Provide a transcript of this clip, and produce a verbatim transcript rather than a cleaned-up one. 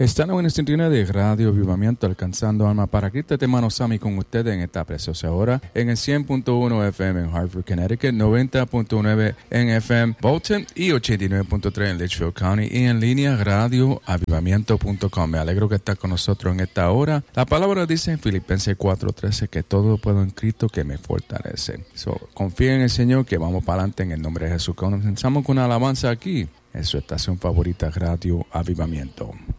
Están en sintonía de Radio Avivamiento, alcanzando alma para Cristo. Este hermano Sammy con ustedes en esta preciosa hora, en el cien punto uno F M en Hartford, Connecticut, noventa punto nueve en F M Bolton y ochenta y nueve punto tres en Litchfield County, y en línea radio avivamiento punto com. Me alegro que estás con nosotros en esta hora. La palabra dice en Filipenses cuatro trece que todo puedo en Cristo que me fortalece. So, confía en el Señor, que vamos para adelante en el nombre de Jesús. Comenzamos con una alabanza aquí en su estación favorita, Radio Avivamiento.